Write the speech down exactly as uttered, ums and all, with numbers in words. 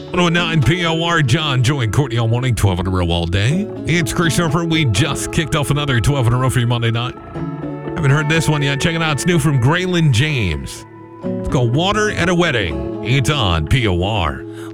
one oh nine P O R, John, Joey, and Courtney all morning, twelve in a row all day. It's Chris Harper. We just kicked off another twelve in a row for you Monday night. Haven't heard this one yet. Check it out. It's new from Graylin James. It's called Water at a Wedding. It's on P O R.